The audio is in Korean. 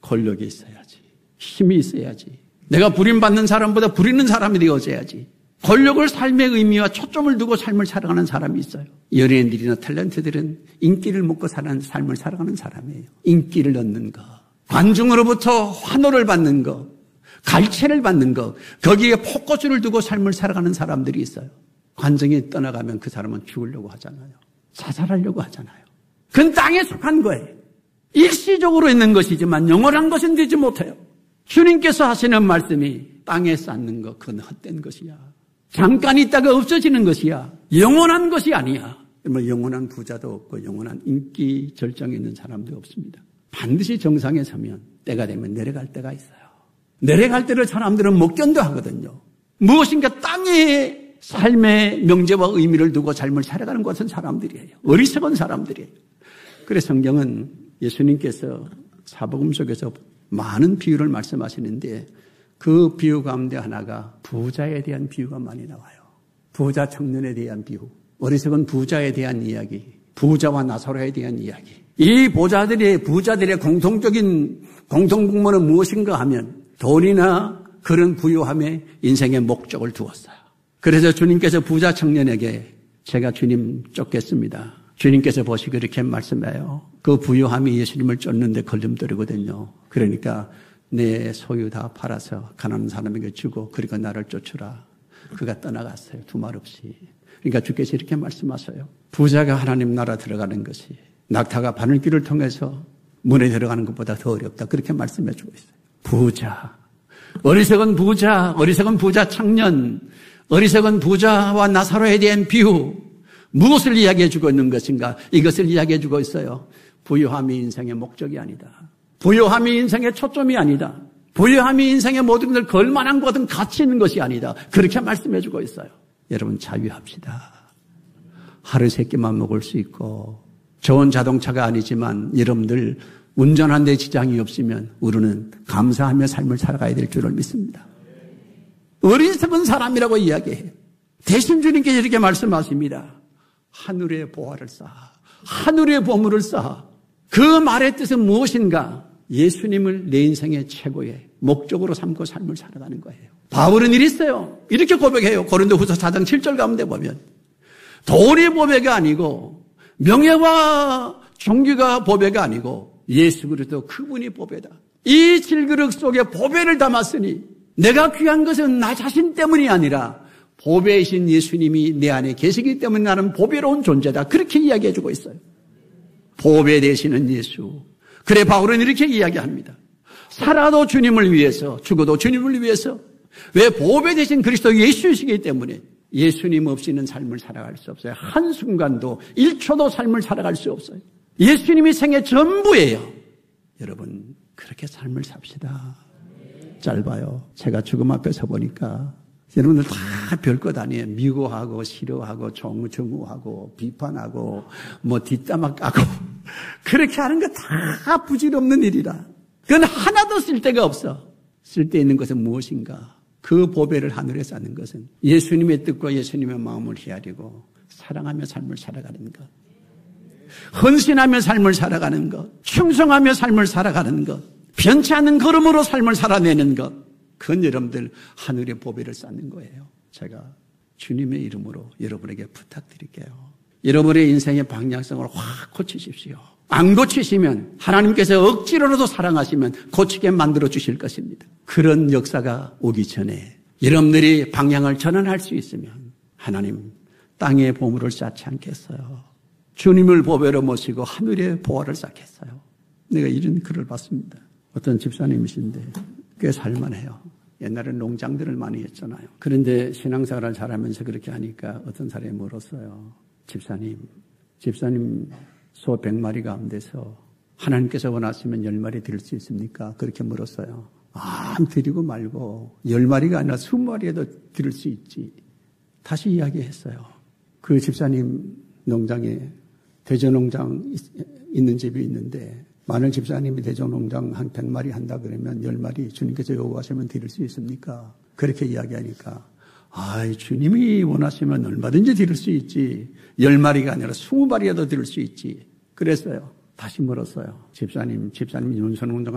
권력이 있어야지. 힘이 있어야지. 내가 부림받는 사람보다 부리는 사람이 되어져야지. 권력을 삶의 의미와 초점을 두고 삶을 살아가는 사람이 있어요. 연예인들이나 탤런트들은 인기를 먹고 사는 삶을 살아가는 사람이에요. 인기를 얻는 거, 관중으로부터 환호를 받는 거, 갈채를 받는 거, 거기에 포커스를 두고 삶을 살아가는 사람들이 있어요. 관중이 떠나가면 그 사람은 죽으려고 하잖아요. 자살하려고 하잖아요. 그건 땅에 속한 거예요. 일시적으로 있는 것이지만 영원한 것은 되지 못해요. 주님께서 하시는 말씀이 땅에 쌓는 것, 그건 헛된 것이야. 잠깐 있다가 없어지는 것이야. 영원한 것이 아니야. 영원한 부자도 없고 영원한 인기 절정에 있는 사람도 없습니다. 반드시 정상에 서면 때가 되면 내려갈 때가 있어요. 내려갈 때를 사람들은 못 견뎌하거든요. 무엇인가 땅에 삶의 명제와 의미를 두고 삶을 살아가는 것은 사람들이에요. 어리석은 사람들이에요. 그래서 성경은 예수님께서 사복음 속에서 많은 비유를 말씀하시는데 그 비유 가운데 하나가 부자에 대한 비유가 많이 나와요. 부자 청년에 대한 비유, 어리석은 부자에 대한 이야기, 부자와 나사로에 대한 이야기. 이 부자들의 공통적인 공통분모는 무엇인가 하면 돈이나 그런 부유함에 인생의 목적을 두었어요. 그래서 주님께서 부자 청년에게 제가 주님 쫓겠습니다. 주님께서 보시고 이렇게 말씀해요. 그 부유함이 예수님을 쫓는데 걸림돌이거든요. 그러니까 내 소유 다 팔아서 가난한 사람에게 주고 그리고 나를 쫓으라. 그가 떠나갔어요. 두말 없이. 그러니까 주께서 이렇게 말씀하셔요. 부자가 하나님 나라 들어가는 것이 낙타가 바늘길을 통해서 문에 들어가는 것보다 더 어렵다. 그렇게 말씀해 주고 있어요. 부자, 어리석은 부자 청년, 어리석은 부자와 나사로에 대한 비유, 무엇을 이야기해 주고 있는 것인가? 이것을 이야기해 주고 있어요. 부유함이 인생의 목적이 아니다. 부유함이 인생의 초점이 아니다. 부유함이 인생의 모든 것을 걸만한 것은 가치 있는 것이 아니다. 그렇게 말씀해 주고 있어요. 여러분 자유합시다. 하루 3끼만 먹을 수 있고 좋은 자동차가 아니지만 여러분들 운전하는 데 지장이 없으면 우리는 감사하며 삶을 살아가야 될 줄을 믿습니다. 어리석은 사람이라고 이야기해요. 대신 주님께서 이렇게 말씀하십니다. 하늘의 보화를 쌓아, 하늘의 보물을 쌓아. 그 말의 뜻은 무엇인가? 예수님을 내 인생의 최고의 목적으로 삼고 삶을 살아가는 거예요. 바울은 이랬어요. 이렇게 고백해요. 고린도후서 4장 7절 가운데 보면 돈이 보배가 아니고 명예와 종기가 보배가 아니고 예수 그리스도 그분이 보배다. 이 질그릇 속에 보배를 담았으니 내가 귀한 것은 나 자신 때문이 아니라 보배이신 예수님이 내 안에 계시기 때문에 나는 보배로운 존재다. 그렇게 이야기해주고 있어요. 보배 되시는 예수. 그래 바울은 이렇게 이야기합니다. 살아도 주님을 위해서, 죽어도 주님을 위해서. 왜? 보배 되신 그리스도 예수이시기 때문에 예수님 없이는 삶을 살아갈 수 없어요. 한순간도 1초도 삶을 살아갈 수 없어요. 예수님이 생애 전부예요. 여러분 그렇게 삶을 삽시다. 짧아요. 제가 죽음 앞에 서 보니까 여러분들 다 별것 아니에요. 미워하고 싫어하고 정우하고 비판하고 뭐 뒷담화 까고 그렇게 하는 거 다 부질없는 일이라. 그건 하나도 쓸데가 없어. 쓸데 있는 것은 무엇인가? 그 보배를 하늘에 쌓는 것은 예수님의 뜻과 예수님의 마음을 헤아리고 사랑하며 삶을 살아가는 것. 헌신하며 삶을 살아가는 것. 충성하며 삶을 살아가는 것. 변치 않는 걸음으로 삶을 살아내는 것. 그건 여러분들 하늘의 보배를 쌓는 거예요. 제가 주님의 이름으로 여러분에게 부탁드릴게요. 여러분의 인생의 방향성을 확 고치십시오. 안 고치시면 하나님께서 억지로라도 사랑하시면 고치게 만들어 주실 것입니다. 그런 역사가 오기 전에 여러분들이 방향을 전환할 수 있으면 하나님 땅에 보물을 쌓지 않겠어요. 주님을 보배로 모시고 하늘의 보화를 쌓겠어요. 내가 이런 글을 봤습니다. 어떤 집사님이신데 꽤 살만해요. 옛날에는 농장들을 많이 했잖아요. 그런데 신앙생활을 잘하면서 그렇게 하니까 어떤 사람이 물었어요. 집사님 소 100마리 가운데서 하나님께서 원하시면 10마리 드릴 수 있습니까? 그렇게 물었어요. 드리고 말고 10마리가 아니라 20마리에도 드릴 수 있지. 다시 이야기했어요. 그 집사님 농장에 대저농장 있는 집이 있는데 만일 집사님이 대저농장 한 100마리 한다 그러면 10마리 주님께서 요구하시면 드릴 수 있습니까? 그렇게 이야기하니까 주님이 원하시면 얼마든지 드릴 수 있지. 10마리가 아니라 20마리라도 드릴 수 있지. 그랬어요. 다시 물었어요. 집사님 윤선농장